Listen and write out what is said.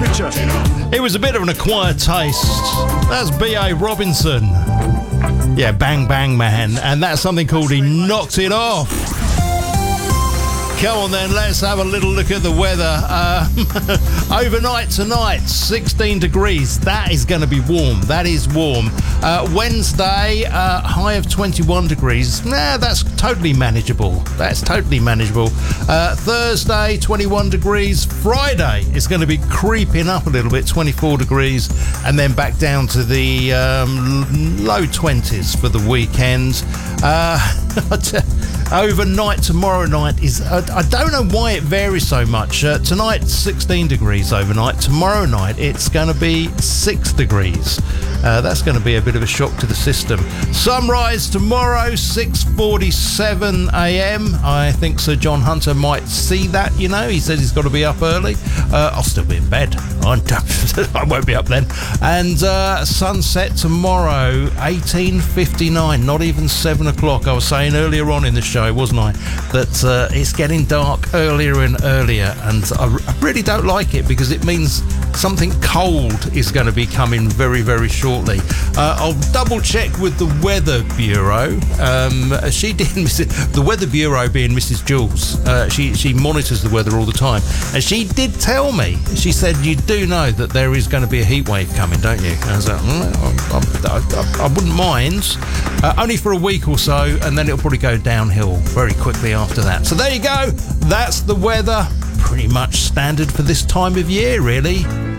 It was a bit of an acquired taste. That's B.A. Robinson. Yeah, Bang Bang Man. And that's something called He Knocked It Off. Come on then, let's have a little look at the weather. Overnight tonight, 16 degrees. That is going to be warm. That is warm. Wednesday, high of 21 degrees. Nah, that's totally manageable. That's totally manageable. Thursday, 21 degrees. Friday, it's going to be creeping up a little bit, 24 degrees. And then back down to the low 20s for the weekend. Overnight tomorrow night is... I don't know why it varies so much. Tonight, 16 degrees overnight. Tomorrow night, it's going to be 6 degrees. That's going to be a bit of a shock to the system. Sunrise tomorrow, 6:47 a.m. I think Sir John Hunter might see that, you know. He says he's got to be up early. I'll still be in bed. I won't be up then. And sunset tomorrow, 18:59, not even 7 o'clock. I was saying earlier on in the show, wasn't I, that it's getting dark earlier and earlier, and I really don't like it because it means something cold is going to be coming very, very shortly. I'll double check with the Weather Bureau. She did, the Weather Bureau being Mrs. Jules, she monitors the weather all the time, and she did tell me, she said, you do know that there is going to be a heat wave coming, don't you? And I was like, I wouldn't mind, only for a week or so, and then it'll probably go downhill very quickly after that. So there you go, that's the weather, pretty much standard for this time of year, really.